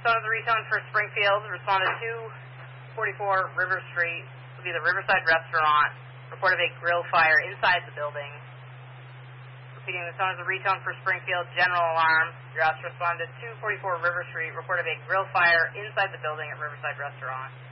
Son of the retone for Springfield, responded 244 River Street, would be the Riverside Restaurant, report of a grill fire inside the building. Repeating the Son of the retone for Springfield, general alarm, your house responded 244 River Street, report of a grill fire inside the building at Riverside Restaurant.